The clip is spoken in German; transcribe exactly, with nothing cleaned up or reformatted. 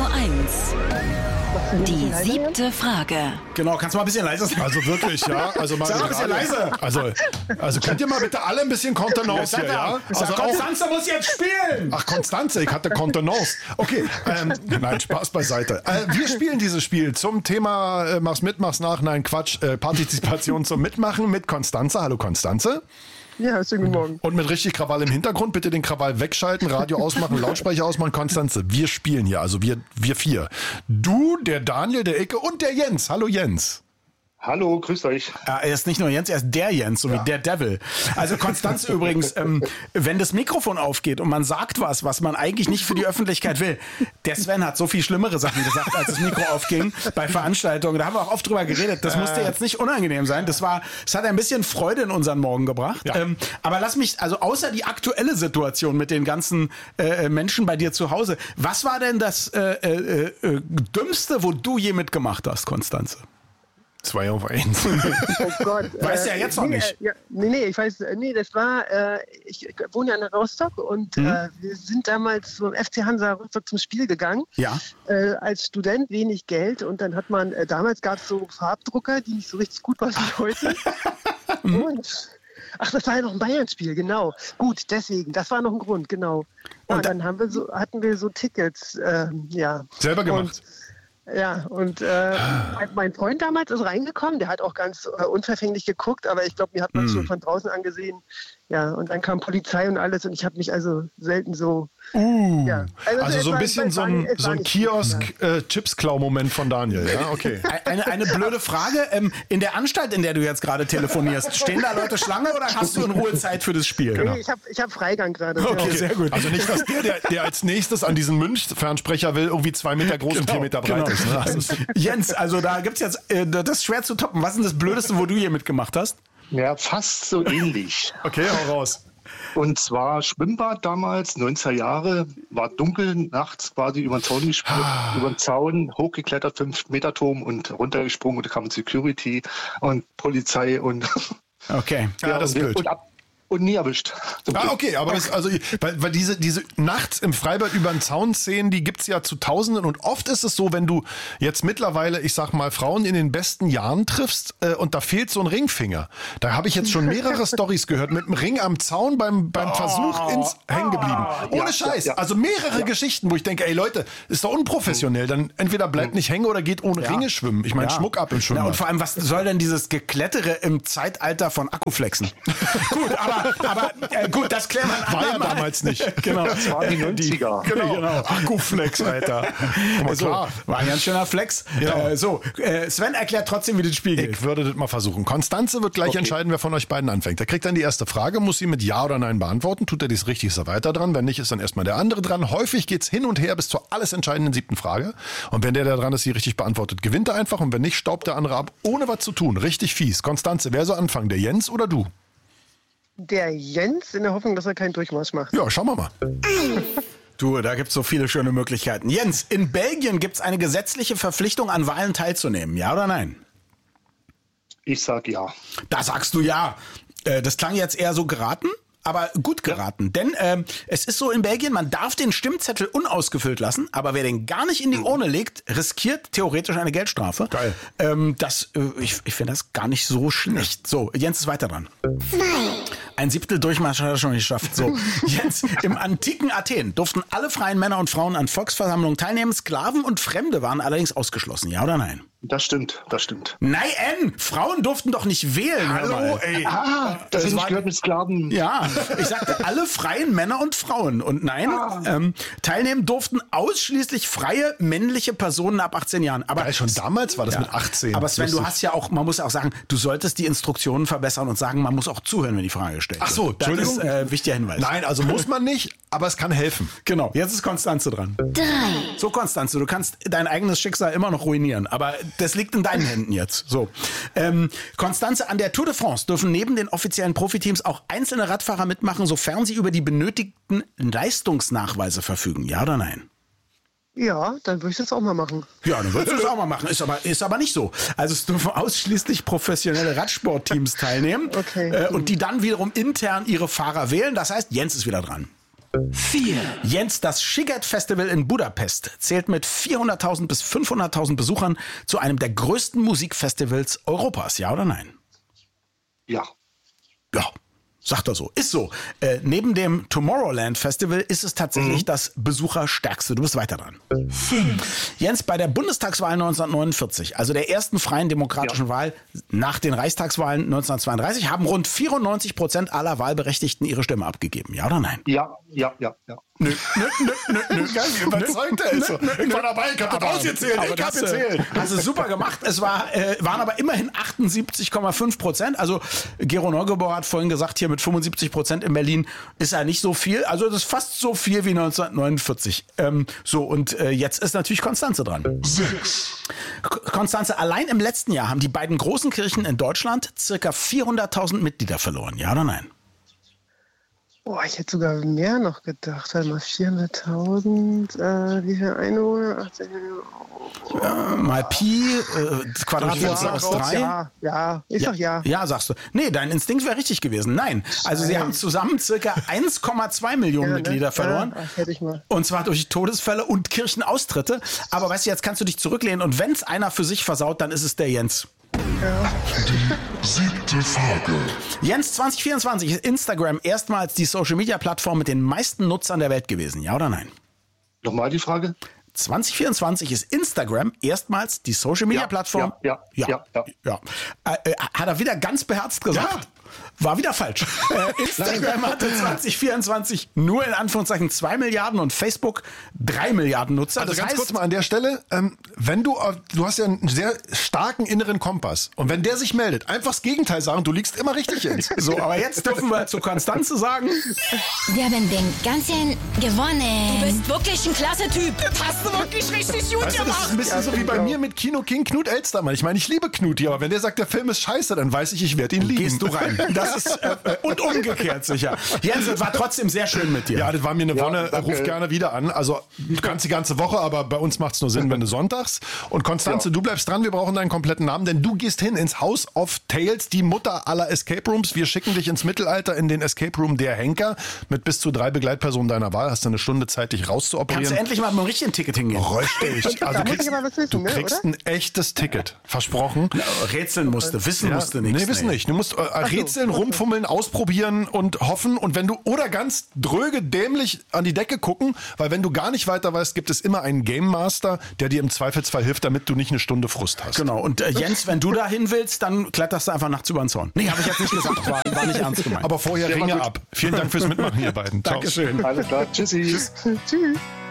eins. Die siebte Frage. Genau, kannst du mal ein bisschen leiser sein? Also wirklich, ja. Also mal Sag mal ein bisschen leiser. Also, also könnt ihr mal bitte alle ein bisschen Kontenance hier, ja? Also Konstanze muss jetzt spielen. Ach, Konstanze, ich hatte Kontenance. Okay, ähm, nein, Spaß beiseite. Äh, wir spielen dieses Spiel zum Thema äh, Mach's mit, mach's nach. Nein, Quatsch. Äh, Partizipation zum Mitmachen mit Konstanze. Hallo Konstanze. Ja, schönen guten Morgen. Und mit richtig Krawall im Hintergrund, bitte den Krawall wegschalten, Radio ausmachen, Lautsprecher ausmachen. Konstanze, wir spielen hier, also wir, wir vier. Du, der Daniel, der Icke und der Jens. Hallo Jens. Hallo, grüßt euch. Ja, er ist nicht nur Jens, er ist der Jens, so ja. wie der Devil. Also Konstanze übrigens, ähm, wenn das Mikrofon aufgeht und man sagt was, was man eigentlich nicht für die Öffentlichkeit will. Der Sven hat so viel schlimmere Sachen gesagt, als das Mikro aufging bei Veranstaltungen. Da haben wir auch oft drüber geredet. Das musste jetzt nicht unangenehm sein. Das war, es hat ein bisschen Freude in unseren Morgen gebracht. Ja. Ähm, aber lass mich, also außer die aktuelle Situation mit den ganzen äh, Menschen bei dir zu Hause, was war denn das äh, äh, äh, Dümmste, wo du je mitgemacht hast, Konstanze? Zwei auf eins. Oh Gott. Weißt du ja jetzt noch nee, nicht. Äh, ja, nee, nee, ich weiß, nee, das war, äh, ich wohne ja in Rostock und mhm. äh, wir sind damals zum F C Hansa Rostock zum Spiel gegangen. Ja. Äh, als Student wenig Geld und dann hat man, äh, damals gab es so Farbdrucker, die nicht so richtig gut waren wie heute. Und, ach, das war ja noch ein Bayern-Spiel, genau. Gut, deswegen, das war noch ein Grund, genau. Ja, und dann haben wir so, hatten wir so Tickets, äh, ja. Selber gemacht. Und, ja, und äh, mein Freund damals ist reingekommen, der hat auch ganz äh, unverfänglich geguckt, aber ich glaube, mir hat man es mm. schon von draußen angesehen. Ja, und dann kam Polizei und alles und ich habe mich also selten so... Uh, ja. Also, also so ein bisschen so ein, so ein Kiosk-Chips-Klau-Moment äh, von Daniel, ja, okay. Eine, eine blöde Frage, ähm, in der Anstalt, in der du jetzt gerade telefonierst, stehen da Leute Schlange oder hast du in Ruhe Zeit für das Spiel? Nee, ich habe ich hab Freigang gerade. Okay, ja. Sehr gut. Also nicht, dass der, der, der als nächstes an diesen Münch-Fernsprecher will, irgendwie zwei Meter groß und genau, vier Meter breit genau. ist. Ne? Also Jens, also da gibt's jetzt, äh, das ist schwer zu toppen. Was ist denn das Blödeste, wo du hier mitgemacht hast? Ja, fast so ähnlich. Okay, hau raus. Und zwar Schwimmbad damals, neunziger Jahre, war dunkel, nachts quasi über den Zaun gesprungen, ah. über den Zaun, hochgeklettert, fünf Meter Turm und runtergesprungen und da kam Security und Polizei und... Okay, ja, ja das ist blöd. Und ab Und nie erwischt. Ah, okay, aber das, also, weil, weil diese, diese nachts im Freibad über den Zaun Szenen, die gibt's ja zu Tausenden und oft ist es so, wenn du jetzt mittlerweile, ich sag mal, Frauen in den besten Jahren triffst äh, und da fehlt so ein Ringfinger. Da habe ich jetzt schon mehrere Storys gehört mit dem Ring am Zaun beim, beim oh, Versuch ins hängen geblieben. Ohne ja, Scheiß. Ja, ja. Also mehrere ja. Geschichten, wo ich denke, ey Leute, ist doch unprofessionell. Dann entweder bleibt nicht hängen oder geht ohne ja. Ringe schwimmen. Ich meine, ja. Schmuck ab im Schwimmbad. Ja, und vor allem, was soll denn dieses Geklettere im Zeitalter von Akkuflexen? Gut, aber Aber äh, gut, das klären wir War ja damals nicht. Genau. Das waren die neunziger. Genau. genau. Akkuflex, Alter. So, war ein ganz schöner Flex. Ja. Äh, so, äh, Sven erklärt trotzdem, wie das Spiel geht. Ich würde das mal versuchen. Konstanze wird gleich okay. entscheiden, wer von euch beiden anfängt. Er kriegt dann die erste Frage, muss sie mit Ja oder Nein beantworten. Tut er dies richtig, ist er weiter dran. Wenn nicht, ist dann erstmal der andere dran. Häufig geht's hin und her bis zur alles entscheidenden siebten Frage. Und wenn der, der dran ist, sie richtig beantwortet, gewinnt er einfach. Und wenn nicht, staubt der andere ab, ohne was zu tun. Richtig fies. Konstanze, wer soll anfangen? Der Jens oder du? Der Jens, in der Hoffnung, dass er keinen Durchmarsch macht. Ja, schauen wir mal. Du, da gibt's so viele schöne Möglichkeiten. Jens, in Belgien gibt's eine gesetzliche Verpflichtung, an Wahlen teilzunehmen. Ja oder nein? Ich sag ja. Da sagst du ja. Äh, das klang jetzt eher so geraten. Aber gut geraten, denn ähm, es ist so in Belgien, man darf den Stimmzettel unausgefüllt lassen, aber wer den gar nicht in die Urne legt, riskiert theoretisch eine Geldstrafe. Geil. Ähm, das, äh, ich ich finde das gar nicht so schlecht. So, Jens ist weiter dran. Zwei. Ein Siebtel Durchmarsch hat er schon nicht geschafft. So, Jens, im antiken Athen durften alle freien Männer und Frauen an Volksversammlungen teilnehmen, Sklaven und Fremde waren allerdings ausgeschlossen. Ja oder nein? Das stimmt, das stimmt. Nein, Frauen durften doch nicht wählen. Hallo, ey. Ah, das ist nicht gehört mit Sklaven. Ja, ich sagte alle freien Männer und Frauen. Und nein, ah. ähm, teilnehmen durften ausschließlich freie männliche Personen ab achtzehn Jahren. Aber Geil, schon damals war das ja. mit achtzehn. Aber Sven, du hast ja auch, man muss auch sagen, du solltest die Instruktionen verbessern und sagen, man muss auch zuhören, wenn die Frage gestellt wird. Ach so, das ist ein äh, wichtiger Hinweis. Nein, also muss man nicht, aber es kann helfen. Genau, jetzt ist Konstanze dran. Drei. So, Konstanze, du kannst dein eigenes Schicksal immer noch ruinieren, aber das liegt in deinen Händen jetzt. So, ähm, Konstanze, an der Tour de France dürfen neben den offiziellen Profiteams auch einzelne Radfahrer mitmachen, sofern sie über die benötigten Leistungsnachweise verfügen. Ja oder nein? Ja, dann würde ich das auch mal machen. Ja, dann würdest du das auch mal machen. Ist aber, ist aber nicht so. Also es dürfen ausschließlich professionelle Radsportteams teilnehmen. Okay. Äh, und die dann wiederum intern ihre Fahrer wählen. Das heißt, Jens ist wieder dran. vier. Jens, das Sziget Festival in Budapest zählt mit vierhunderttausend bis fünfhunderttausend Besuchern zu einem der größten Musikfestivals Europas. Ja oder nein? Ja. Ja. Sagt er so. Ist so. Äh, neben dem Tomorrowland Festival ist es tatsächlich mhm. das besucherstärkste. Du bist weiter dran. Fünf. Jens, bei der Bundestagswahl neunzehnhundertneunundvierzig, also der ersten freien demokratischen ja. Wahl nach den Reichstagswahlen neunzehnhundertzweiunddreißig, haben rund vierundneunzig Prozent aller Wahlberechtigten ihre Stimme abgegeben. Ja oder nein? Ja, ja, ja, ja. Nö, nö, nö, nö, nö. Geil, wie überzeugt er ist. Ich war dabei, ich hab das ausgezählt, ich hab gezählt. Hast du super gemacht. Es war, äh, waren aber immerhin achtundsiebzig Komma fünf Prozent. Also Gero Neugebauer hat vorhin gesagt, hier mit fünfundsiebzig Prozent in Berlin ist ja nicht so viel. Also das ist fast so viel wie neunzehnhundertneunundvierzig. Ähm, so, und äh, jetzt ist natürlich Konstanze dran. Sechs. Konstanze, allein im letzten Jahr haben die beiden großen Kirchen in Deutschland circa vierhunderttausend Mitglieder verloren. Ja oder nein? Boah, ich hätte sogar mehr noch gedacht. Warte mal, vierhunderttausend, äh, wie viele Einwohner? achtzehn, äh, mal Pi, äh, Quadratwurzel aus drei. Ja, ja, ist ja, doch ja. Ja, sagst du. Nee, dein Instinkt wäre richtig gewesen. Nein, also sie haben zusammen circa eins Komma zwei Millionen ja, Mitglieder ne? verloren. Ja, hätte ich mal. Und zwar durch Todesfälle und Kirchenaustritte. Aber weißt du, jetzt kannst du dich zurücklehnen und wenn es einer für sich versaut, dann ist es der Jens. Ja. Die siebte Frage. Jens, zwanzig vierundzwanzig ist Instagram erstmals die Social-Media-Plattform mit den meisten Nutzern der Welt gewesen. Ja oder nein? Nochmal die Frage? zwanzig vierundzwanzig ist Instagram erstmals die Social-Media-Plattform. Ja, ja, ja. ja, ja. ja. Äh, hat er wieder ganz beherzt gesagt? Ja. War wieder falsch. Äh, Instagram hatte zwanzig vierundzwanzig nur in Anführungszeichen zwei Milliarden und Facebook drei Milliarden Nutzer. Also das ganz heißt, kurz mal an der Stelle, ähm, wenn du, du hast ja einen sehr starken inneren Kompass und wenn der sich meldet, einfach das Gegenteil sagen, du liegst immer richtig jetzt. So, aber jetzt dürfen wir zu Konstanze sagen. Wir haben den ganzen gewonnen. Du bist wirklich ein klasse Typ. Das hast du wirklich richtig gut weißt du, das ist ein bisschen Ja, so wie bei mir mit Kino King Knut Elstermann. Ich meine, ich liebe Knuti, aber wenn der sagt, der Film ist scheiße, dann weiß ich, ich werde ihn lieben. Gehst du rein. Das ist, äh, und umgekehrt sicher. Jens, es war trotzdem sehr schön mit dir. Ja, das war mir eine Ja, Wonne. danke. Ruf gerne wieder an. Also du kannst die ganze Woche, aber bei uns macht es nur Sinn, wenn du sonntags. Und Konstanze, Ja. du bleibst dran. Wir brauchen deinen kompletten Namen, denn du gehst hin ins House of Tales, die Mutter aller Escape Rooms. Wir schicken dich ins Mittelalter in den Escape Room der Henker mit bis zu drei Begleitpersonen deiner Wahl. Hast du eine Stunde Zeit, dich rauszuoperieren. Kannst du endlich mal mit einem richtigen Ticket hingehen? Richtig. Da Also du muss ich kriegst, aber was wissen, du ne, kriegst oder? ein echtes Ticket. Versprochen. Rätseln musste, wissen Ja, musste nichts. Nee, wissen nicht. Du musst äh, rätseln, okay. rumfummeln, ausprobieren und hoffen. Und wenn du, oder ganz dröge, dämlich an die Decke gucken, weil wenn du gar nicht weiter weißt, gibt es immer einen Game Master, der dir im Zweifelsfall hilft, damit du nicht eine Stunde Frust hast. Genau. Und äh, Jens, wenn du da hin willst, dann kletterst du einfach nachts über den Zaun. Nee, habe ich jetzt nicht gesagt. War, war nicht ernst gemeint. Aber vorher Ja, Ringe gut. ab. Vielen Dank fürs Mitmachen, ihr beiden. Ciao. Dankeschön. Alles klar. Tschüssi. Tschüss.